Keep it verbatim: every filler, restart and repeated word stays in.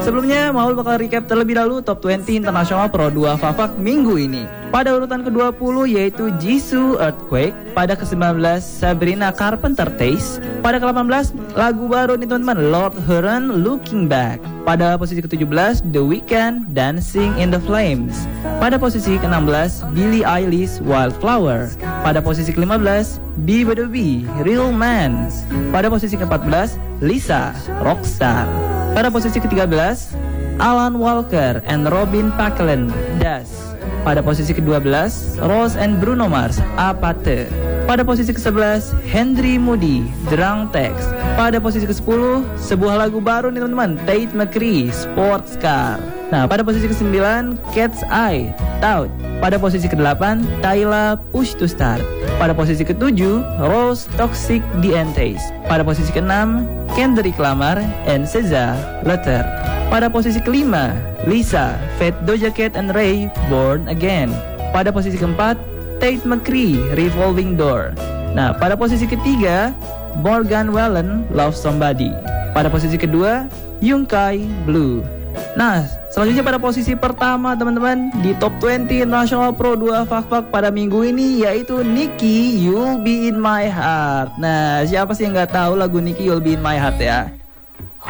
Sebelumnya, Maul bakal recap terlebih dahulu Top dua puluh International Pro dua Fak-Fak minggu ini. Pada urutan ke dua puluh yaitu Jisoo Earthquake. Pada ke sembilan belas Sabrina Carpenter Taste. Pada ke delapan belas lagu baru nih teman-teman, Lord Huron Looking Back. Pada posisi ke tujuh belas The Weeknd Dancing in the Flames. Pada posisi ke enam belas Billie Eilish Wildflower. Pada posisi ke lima belas B B W Real Man. Pada posisi ke empat belas Lisa Rockstar. Pada posisi ke tiga belas Alan Walker and Robin Paquelin Das. Pada posisi ke dua belas Rose and Bruno Mars Apate. Pada posisi ke sebelas Henry Moody Drunk Text. Pada posisi ke sepuluh sebuah lagu baru nih teman-teman, Tate McRae Sports Car. Nah, pada posisi ke sembilan Cat's Eye Tout. Pada posisi ke delapan Tyla Push to Start. Pada posisi ke tujuh Rose Toxic The Taste. Pada posisi ke enam Kendrick Lamar and SZA Letter. Pada posisi ke lima Lisa Fat Doja Cat and Ray Born Again. Pada posisi keempat Tate McRae Revolving Door. Nah, pada posisi ketiga Morgan Wallen Love Somebody. Pada posisi kedua Yungkai Blue. Nah, selanjutnya pada posisi pertama teman-teman di Top dua puluh International Pro dua Fak-Fak pada minggu ini yaitu Nicki You'll Be In My Heart. Nah, siapa sih yang gak tahu lagu Nicki You'll Be In My Heart ya?